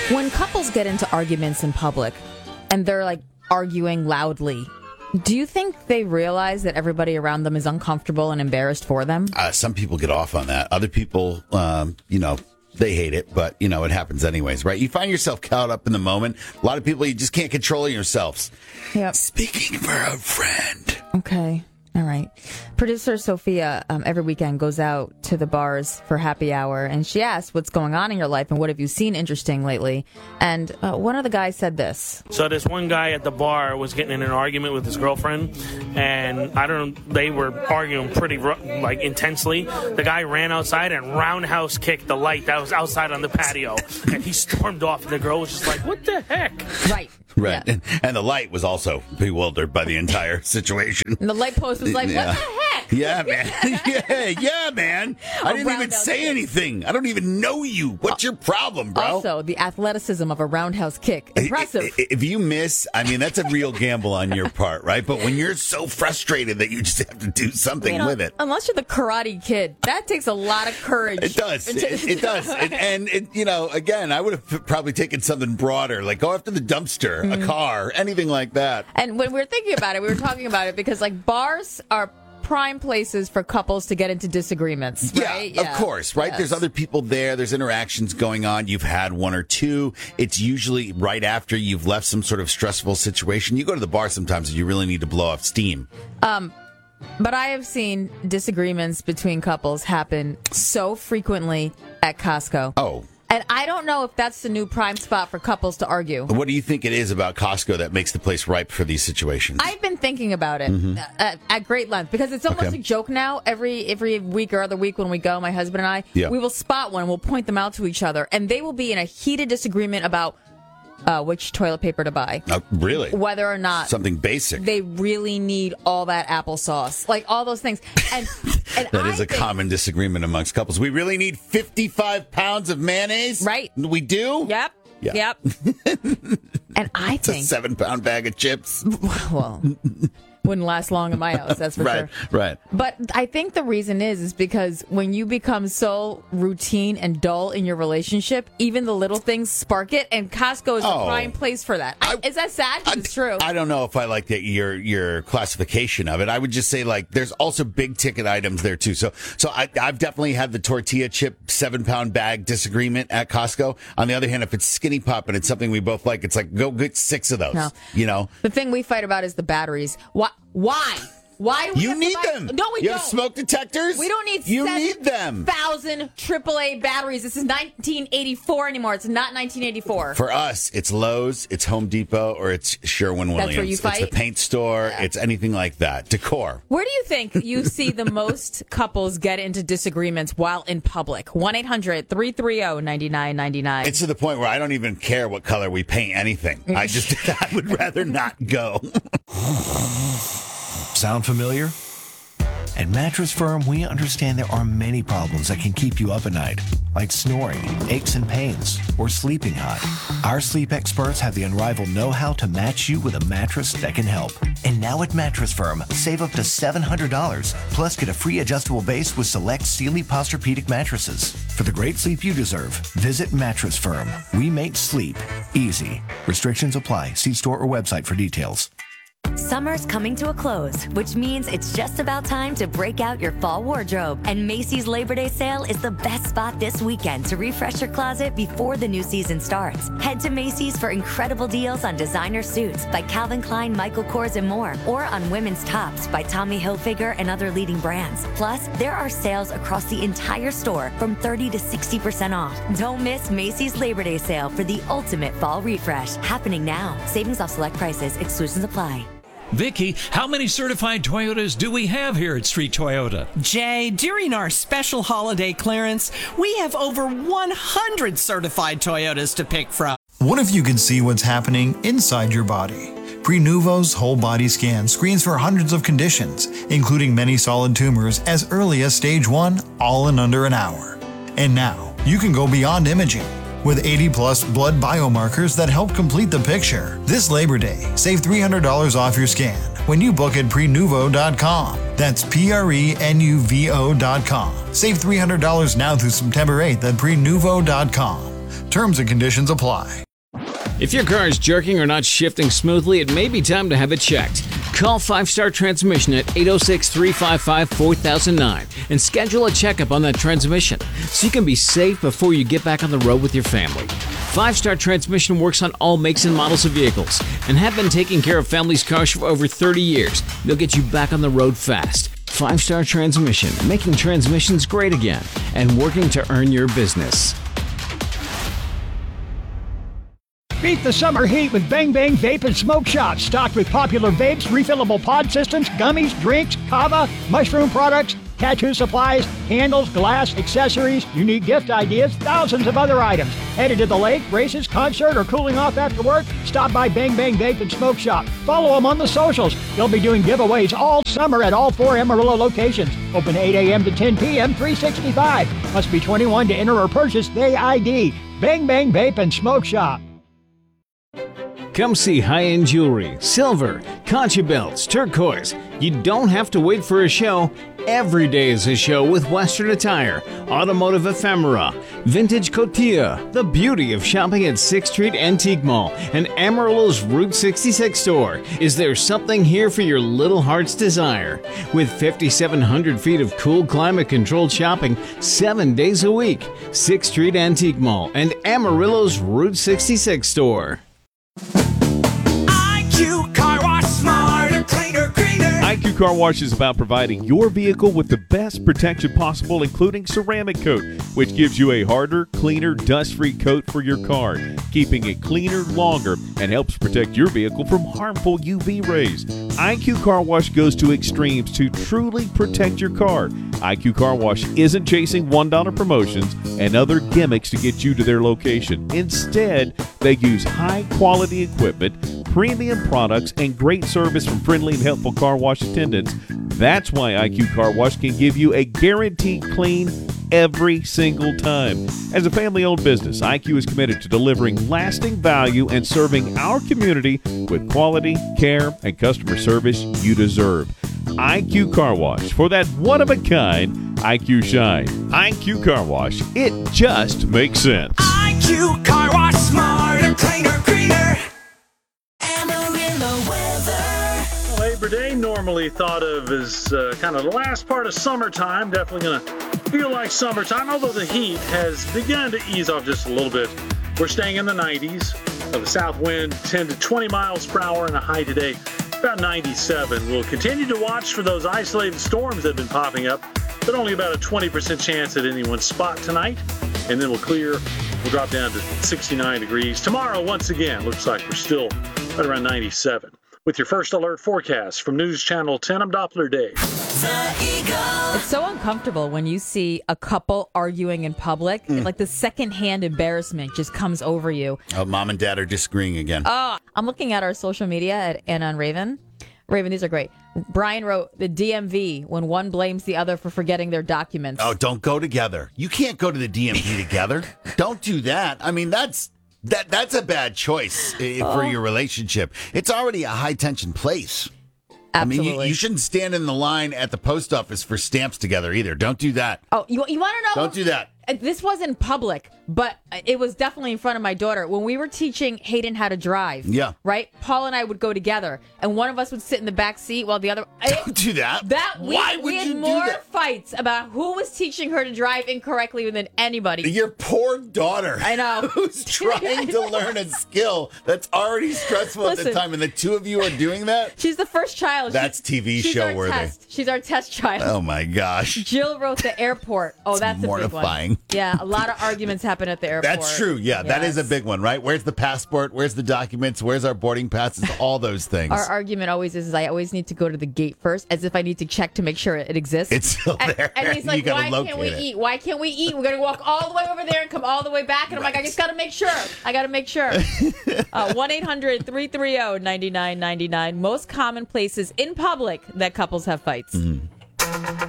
When couples get into arguments in public and they're like arguing loudly, do you think they realize that everybody around them is uncomfortable and embarrassed for them? Some people get off on that. Other people, they hate it, but, it happens anyways, right? You find yourself caught up in the moment. A lot of people, you just can't control yourselves. Yep. Speaking for a friend. Okay. All right. Producer Sophia every weekend goes out to the bars for happy hour, and she asks what's going on in your life and what have you seen interesting lately. And one of the guys said this. So this one guy at the bar was getting in an argument with his girlfriend, and they were arguing pretty intensely. The guy ran outside and roundhouse kicked the light that was outside on the patio, and he stormed off, and the girl was just like, what the heck? Right. Right. Yeah. And the light was also bewildered by the entire situation. And the light post was like, what the heck? Yeah, man. yeah, man. I didn't even say anything. I don't even know you. What's your problem, bro? Also, the athleticism of a roundhouse kick. Impressive. If you miss, that's a real gamble on your part, right? But when you're so frustrated that you just have to do something with it. Unless you're the Karate Kid, that takes a lot of courage. It does. It does. And again, I would have probably taken something broader, like go after the dumpster, a car, anything like that. And when we were thinking about it, we were talking about it because bars are prime places for couples to get into disagreements, right? Yeah, of course, right? Yes. There's other people there. There's interactions going on. You've had one or two. It's usually right after you've left some sort of stressful situation. You go to the bar sometimes and you really need to blow off steam. But I have seen disagreements between couples happen so frequently at Costco. Oh. And I don't know if that's the new prime spot for couples to argue. What do you think it is about Costco that makes the place ripe for these situations? I've been thinking about it at great length because it's almost a joke now. Every week or other week when we go, my husband and I, we will spot one and we'll point them out to each other. And they will be in a heated disagreement about which toilet paper to buy. Really? Whether or not. Something basic. They really need all that applesauce. Like all those things. And that is a common disagreement amongst couples. We really need 55 pounds of mayonnaise? Right. We do? Yep. Yeah. Yep. And I think. It's a 7-pound bag of chips. Well, wouldn't last long in my house, that's for sure. Right. But I think the reason is because when you become so routine and dull in your relationship, even the little things spark it, and Costco is the prime place for that. Is that sad? It's true. I don't know if I like that your classification of it. I would just say there's also big ticket items there too. So I've definitely had the tortilla chip 7-pound bag disagreement at Costco. On the other hand, if it's Skinny Pop and it's something we both like, it's like go get 6 of those. No. The thing we fight about is the batteries. Why? Why do we You need them. No, we you don't. have smoke detectors? We don't need You need them. 7,000 AAA batteries. This is 1984 anymore. It's not 1984. For us, it's Lowe's, it's Home Depot, or it's Sherwin-Williams. That's where you fight? It's the paint store. Yeah. It's anything like that. Decor. Where do you think you see the most couples get into disagreements while in public? 1-800-330-9999. It's to the point where I don't even care what color we paint anything. I would rather not go. Sound familiar? At Mattress Firm, we understand there are many problems that can keep you up at night, like snoring, aches and pains, or sleeping hot. Our sleep experts have the unrivaled know-how to match you with a mattress that can help. And now at Mattress Firm, save up to $700, plus get a free adjustable base with select Sealy Posturepedic mattresses. For the great sleep you deserve, visit Mattress Firm. We make sleep easy. Restrictions apply. See store or website for details. Summer's coming to a close, which means it's just about time to break out your fall wardrobe. And Macy's Labor Day sale is the best spot this weekend to refresh your closet before the new season starts. Head to Macy's for incredible deals on designer suits by Calvin Klein, Michael Kors, and more, or on women's tops by Tommy Hilfiger and other leading brands. Plus, there are sales across the entire store from 30 to 60% off. Don't miss Macy's Labor Day sale for the ultimate fall refresh, happening now. Savings off select prices. Exclusions apply. Vicky, how many certified Toyotas do we have here at Street Toyota? Jay, during our special holiday clearance, we have over 100 certified Toyotas to pick from. What if you could see what's happening inside your body? Prenuvo's whole body scan screens for hundreds of conditions, including many solid tumors as early as stage 1, all in under an hour. And now, you can go beyond imaging. With 80-plus blood biomarkers that help complete the picture. This Labor Day, save $300 off your scan when you book at Prenuvo.com. That's Prenuvo.com. Save $300 now through September 8th at Prenuvo.com. Terms and conditions apply. If your car is jerking or not shifting smoothly, it may be time to have it checked. Call 5 Star Transmission at 806-355-4009 and schedule a checkup on that transmission so you can be safe before you get back on the road with your family. 5 Star Transmission works on all makes and models of vehicles and have been taking care of families' cars for over 30 years. They'll get you back on the road fast. 5 Star Transmission, making transmissions great again and working to earn your business. Beat the summer heat with Bang Bang Vape and Smoke Shop, stocked with popular vapes, refillable pod systems, gummies, drinks, kava, mushroom products, tattoo supplies, candles, glass, accessories, unique gift ideas, thousands of other items. Headed to the lake, races, concert, or cooling off after work? Stop by Bang Bang Vape and Smoke Shop. Follow them on the socials. They'll be doing giveaways all summer at all 4 Amarillo locations. Open 8 a.m. to 10 p.m., 365. Must be 21 to enter or purchase Day ID. Bang Bang Vape and Smoke Shop. Come see high-end jewelry, silver, concha belts, turquoise. You don't have to wait for a show. Every day is a show with Western attire, automotive ephemera, vintage cotilla, the beauty of shopping at 6th Street Antique Mall and Amarillo's Route 66 store. Is there something here for your little heart's desire? With 5,700 feet of cool climate-controlled shopping 7 days a week. 6th Street Antique Mall and Amarillo's Route 66 store. IQ Car Wash, smarter, cleaner, greener. IQ Car Wash is about providing your vehicle with the best protection possible, including ceramic coat, which gives you a harder, cleaner, dust-free coat for your car, keeping it cleaner longer and helps protect your vehicle from harmful UV rays. IQ Car Wash goes to extremes to truly protect your car. IQ Car Wash isn't chasing $1 promotions and other gimmicks to get you to their location. Instead, they use high-quality equipment, premium products, and great service from friendly and helpful car wash attendants. That's why IQ Car Wash can give you a guaranteed clean every single time. As a family-owned business, IQ is committed to delivering lasting value and serving our community with quality, care, and customer service you deserve. IQ Car Wash, for that one-of-a-kind IQ shine. IQ Car Wash, it just makes sense. IQ Car Wash, smarter, cleaner, greener. Labor Day, normally thought of as kind of the last part of summertime. Definitely going to feel like summertime, although the heat has begun to ease off just a little bit. We're staying in the 90s. The south wind, 10 to 20 miles per hour, and a high today about 97. We'll continue to watch for those isolated storms that have been popping up, but only about a 20% chance at any one spot tonight. And then we'll clear. We'll drop down to 69 degrees. Tomorrow, once again, looks like we're still right around 97. With your first alert forecast from News Channel 10, I'm Doppler Dave. It's so uncomfortable when you see a couple arguing in public. Like the secondhand embarrassment just comes over you. Oh, mom and dad are disagreeing again. Oh, I'm looking at our social media at Anna and Raven. Raven, these are great. Brian wrote the DMV when one blames the other for forgetting their documents. Oh, don't go together. You can't go to the DMV together. Don't do that. I mean, that's a bad choice for your relationship. It's already a high-tension place. Absolutely. I mean, you shouldn't stand in the line at the post office for stamps together either. Don't do that. Oh, you want to know? Don't do that. This wasn't public, but it was definitely in front of my daughter. When we were teaching Hayden how to drive, right? Paul and I would go together, and one of us would sit in the back seat while the other... Don't do that. Why would we you had do more that? fights about who was teaching her to drive incorrectly than anybody. Your poor daughter. I know. Who's trying to learn a skill that's already stressful at the time, and the two of you are doing that? She's the first child. That's TV show worthy. She's our test child. Oh, my gosh. Jill wrote the airport. Oh, that's mortifying. A big one. Yeah, a lot of arguments happen at the airport. That's true. Yeah, that is a big one, right? Where's the passport? Where's the documents? Where's our boarding passes? All those things. Our argument always is I always need to go to the gate first, as if I need to check to make sure it exists. It's still there. And he's like, why can't we eat? Why can't we eat? We're going to walk all the way over there and come all the way back. And I'm like, I just got to make sure. 1-800-330-9999. Most common places in public that couples have fights.